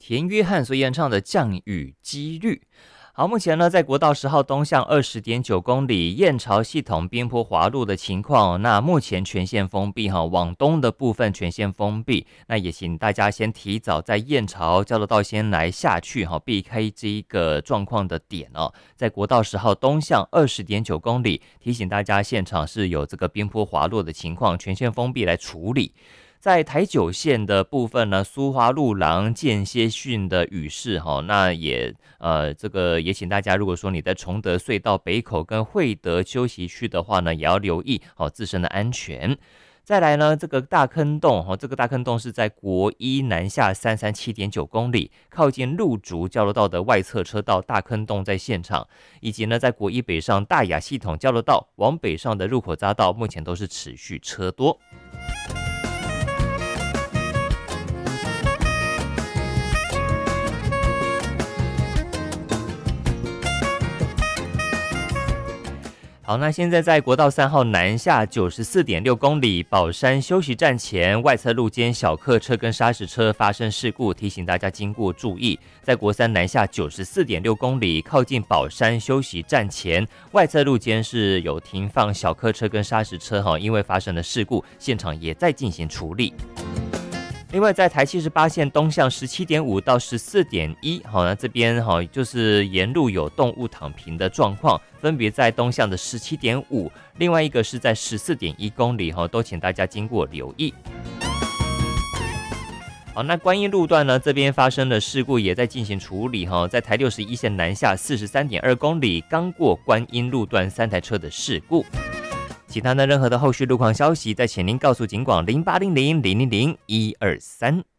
田约翰所演唱的降雨几率。好，目前呢，在国道10号东向20.9公里燕巢系统边坡滑路的情况，那目前全线封闭哈，往东的部分全线封闭。那也请大家先提早在燕巢交流道先来下去哈，避开这一个状况的点哦。在国道10号东向20.9公里，提醒大家现场是有这个边坡滑落的情况，全线封闭来处理。在台九线的部分呢，苏花路廊间歇性的雨势哈，那也这个也请大家，如果说你在崇德隧道北口跟惠德休息区的话呢，也要留意好自身的安全。再来呢，这个大坑洞这个大坑洞是在国一南下337.9公里，靠近路竹交流道的外侧车道大坑洞在现场，以及呢在国一北上大雅系统交流道往北上的入口匝道，目前都是持续车多。好，那现在在国道3号南下94.6公里宝山休息站前外侧路肩小客车跟砂石车发生事故，提醒大家经过注意。在国3南下94.6公里靠近宝山休息站前外侧路肩是有停放小客车跟砂石车因为发生了事故，现场也在进行处理。另外，在台78线东向17.5到14.1，那这边就是沿路有动物躺平的状况，分别在东向的17.5，另外一个是在14.1公里，都请大家经过留意。好，那观音路段呢，这边发生的事故也在进行处理，在台61线南下43.2公里，刚过观音路段3台车的事故。其他的任何的后续路况消息，再请您告诉警广0800000123。